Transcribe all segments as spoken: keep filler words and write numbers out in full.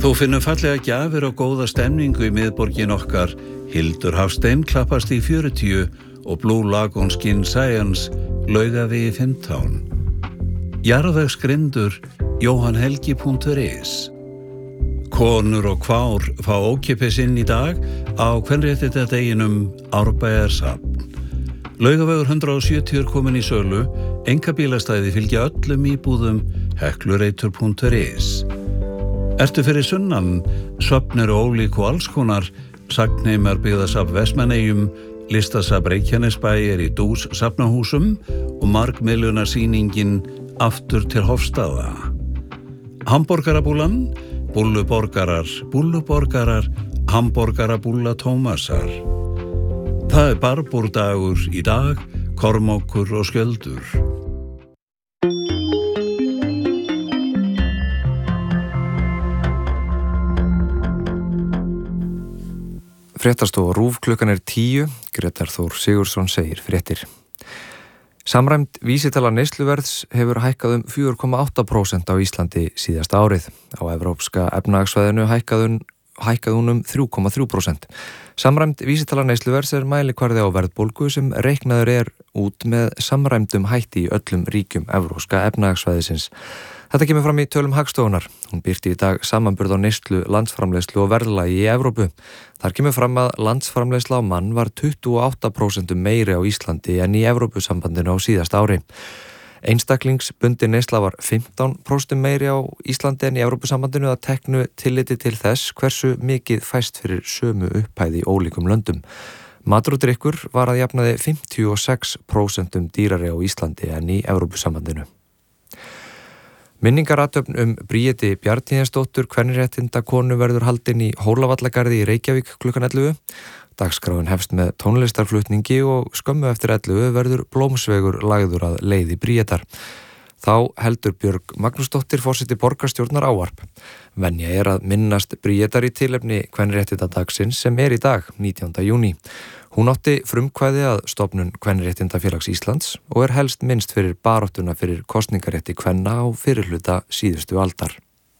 Þú finnur fallega gjafir og góða stemningu í miðborgin okkar. Hildur Hafstein klappast í fjörutíu og Blue Lagoon Skin Science Laugavegi fimmtán. Jarðvegsgrindur jóhannhelgi punktur is. Konur og kvár fá ókeypis inn í dag á kvenréttindadeginum Árbæjarsafn. Laugavegur hundrað og sjötíu er komin í sölu, einkabílastæði fylgja öllum íbúðum heklureitur punktur is. Ertu fyrir sunnan, söfn eru ólík og alls konar, Sagnheimar byggðasafn Vestmannaeyjum, listasafn Reykjanesbæ er í Dús safnahúsum og margmiðluna sýningin Aftur til Hofstaða. Hamborgarabúlan, búlluborgarar, búlluborgarar, hamborgarabúlla Tómasar. Það er barbúrdagur í dag, Kormákur og Skjöldur. Fréttastofa RÚV klukkan er tíu, Grétar Þór Sigurðsson segir fréttir. Samræmd vísitala neysluverðs hefur hækkað um fjögur komma átta prósent á Íslandi síðasta árið. Á Evrópska efnahagssvæðinu hækkaði hún um þrjú komma þrjú prósent. Samræmd vísitala neysluverðs er mælikvarði á verðbólgu sem reiknaður er út með samræmdum hætti í öllum ríkjum Evrópska efnahagssvæðisins. Þetta kemur fram í tölum Hagstofunnar. Hún birti í dag samanburð á neyslu, landsframleiðslu og verðlagi í Evrópu. Þar kemur fram að landsframleiðsla á mann var tuttugu og átta prósent meiri á Íslandi en í Evrópusambandinu á síðasta ári. Einstaklingsbundin neysla var fimmtán prósent meiri á Íslandi en í Evrópusambandinu að teknu tilliti til þess hversu mikið fæst fyrir sömu upphæð í ólíkum löndum. Matur og drykkur var að jafnaði fimmtíu og sex prósent dýrari á Íslandi en í Evrópusambandinu. Minningarathöfn um Bríeti Bjarnhéðinsdóttur kvenréttindakonu verður haldin í Hólavallagarði í Reykjavík klukkan ellefu. Dagskráin hefst með tónlistarflutningi og skömmu eftir ellefu verður blómsvegur lagður að leiði Bríetar. Þá heldur Björg Magnúsdóttir forseti borgarstjórnar ávarp. Venja er að minnast Bríetar í tilefni kvenréttindadagsins sem er í dag, nítjánda júní. Hún átti frumkvæði að stofnun Kvenréttindafélags Íslands og er helst minnst fyrir baráttuna fyrir kosningarétti kvenna á fyrirhluta síðustu aldar.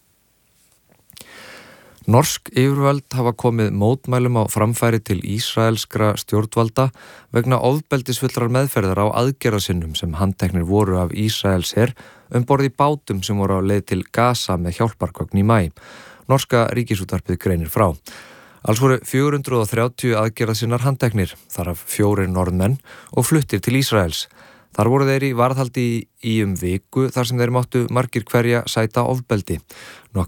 Norsk yfirvöld hafa komið mótmælum á framfæri til ísraelskra stjórnvalda vegna ofbeldisfullrar meðferðar á aðgerðasinnum sem handteknir voru af Ísraels her um borð í bátum sem voru á leið til Gaza með hjálpargögn í maí. Norska ríkisútvarpið greinir frá. Alls voru fjögur hundruð og þrjátíu aðgerðasinnar handteknir, þar af fjórir Norðmenn og fluttir til Ísraels. Þar voru þeir í varðhaldi í, í um viku þar sem þeir máttu margir hverja sæta ofbeldi.